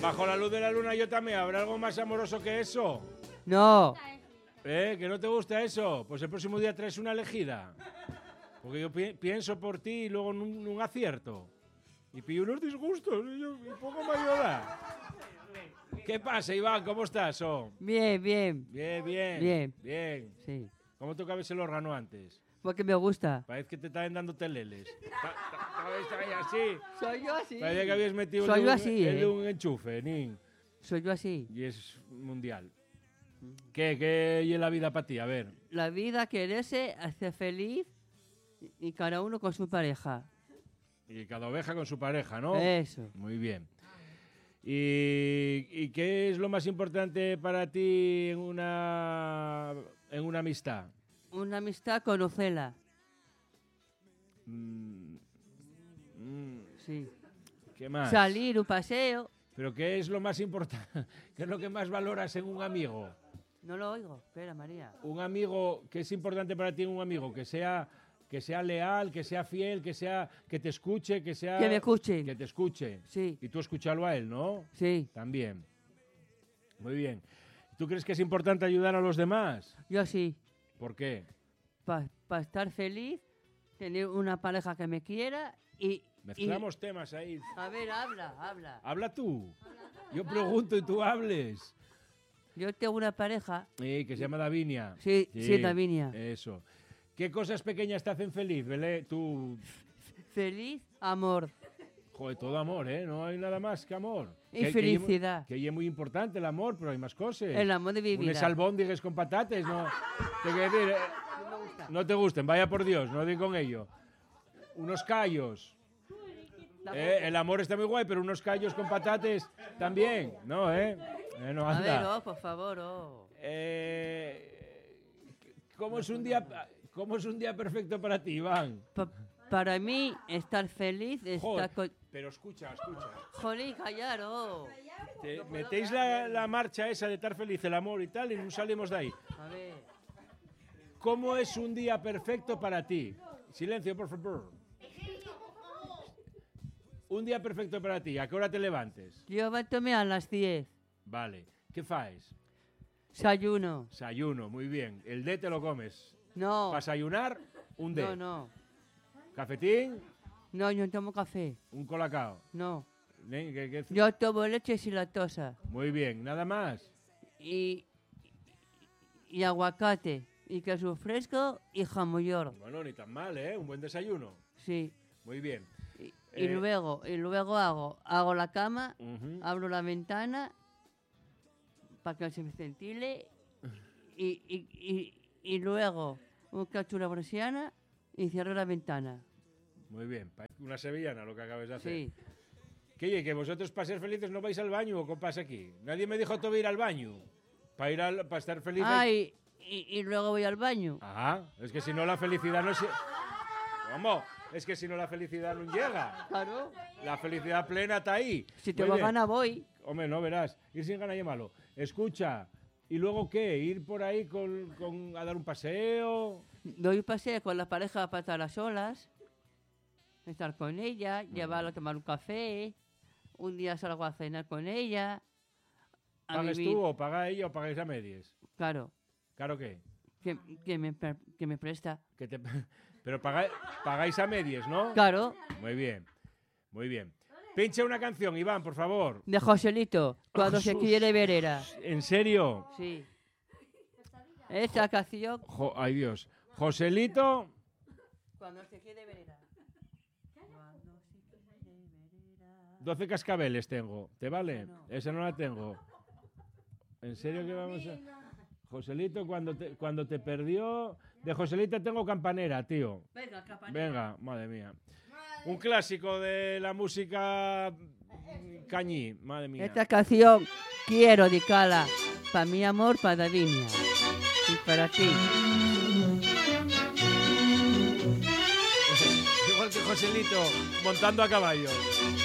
Bajo la luz de la luna yo también. ¿Habrá algo más amoroso que eso? No. ¿Que no te gusta eso? Pues el próximo día traes una elegida. Porque yo pienso por ti y luego no acierto. Y pillo unos disgustos y poco me ayuda. ¿Qué pasa, Iván? ¿Cómo estás? Bien, bien. Bien. Sí. ¿Cómo tocabas el órgano antes? Porque me gusta. Parece que te estaban dando teleles. ¿Estabas ahí así? Soy yo así. Parece que habías metido Soy yo así, el de un enchufe, Nin. Soy yo así. Y es mundial. ¿Qué es la vida para ti? A ver. La vida, quererse, hacer feliz y cada uno con su pareja. Y cada oveja con su pareja, ¿no? Eso. Muy bien. ¿Y qué es lo más importante para ti en una amistad? Una amistad, conocerla. Sí. ¿Qué más? Salir, un paseo. ¿Pero qué es lo más importante? ¿Qué es lo que más valoras en un amigo? No lo oigo. Espera, María. Un amigo, ¿qué es importante para ti en un amigo? Que sea leal, que sea fiel, que te escuche, que me escuche. Que te escuche. Sí. Y tú escucharlo a él, ¿no? Sí. También. Muy bien. ¿Tú crees que es importante ayudar a los demás? Yo sí. ¿Por qué? Para estar feliz, tener una pareja que me quiera y... Mezclamos temas ahí. A ver, habla. Habla tú. Yo pregunto y tú hables. Yo tengo una pareja... Que se llama Davinia. Sí, Davinia. Eso. ¿Qué cosas pequeñas te hacen feliz, Belé? Tú... Feliz, amor. Joder, todo amor, ¿eh? No hay nada más que amor. Y felicidad. Que es muy importante el amor, pero hay más cosas. El amor de mi vida. Unes albóndigues con patates, ¿no? Te quiero decir, no te gusten, vaya por Dios, no di con ello. Unos callos. El amor está muy guay, pero unos callos con patates también, ¿no, no anda. A ver, por favor, ¿Cómo es un día perfecto para ti, Iván? Para mí, estar feliz, estar con... Pero escucha. Jolín, callar, Metéis la marcha esa de estar feliz, el amor y tal, y no salimos de ahí. A ver. ¿Cómo es un día perfecto para ti? Silencio, por favor. Un día perfecto para ti. ¿A qué hora te levantes? Yo levanto-me a las 10. Vale. ¿Qué faes? Desayuno. Desayuno, muy bien. ¿El té te lo comes? No. ¿Para desayunar? Un té. No. ¿Cafetín? No, yo no tomo café. ¿Un colacao? No. ¿Qué? Yo tomo leche sin lactosa. Muy bien. ¿Nada más? Y aguacate. Y queso fresco y jamón york. Bueno, ni tan mal, ¿eh? Un buen desayuno. Sí. Muy bien. Y luego hago la cama, abro la ventana para que se me ventile y luego un cacho una persiana y cierro la ventana. Muy bien. Una sevillana lo que acabas de hacer. Sí. Que vosotros para ser felices no vais al baño o qué pasa aquí. Nadie me dijo todavía ir al baño. Para estar feliz. Y luego voy al baño. Es que si no la felicidad no se... ¿Cómo? Es que si no la felicidad no llega. Claro. La felicidad plena está ahí. Si tengo ganas voy. Hombre, no verás. Ir sin ganas es malo. Escucha. ¿Y luego qué? ¿Ir por ahí a dar un paseo? Doy un paseo con la pareja para estar a solas. Estar con ella, llevarla a tomar un café. Un día salgo a cenar con ella. ¿Pagas tú o paga ella o pagáis a medias? Claro. ¿Claro qué? Que me presta. Pero pagáis a medias, ¿no? Claro. Muy bien. Pincha una canción, Iván, por favor. De Joselito, cuando se quiere verera. ¿En serio? Sí. Esta canción. Ay, Dios. Joselito. Cuando se quiere verera. 12 cascabeles tengo. ¿Te vale? No. Esa no la tengo. ¿En serio que vamos a...? Joselito, cuando te perdió... De Joselito tengo Campanera, tío. Venga, Campanera. Venga, madre mía. Un clásico de la música cañí, madre mía. Esta canción quiero dedicarla para mi amor, para Davinia. Y para ti. Igual que Joselito montando a caballo.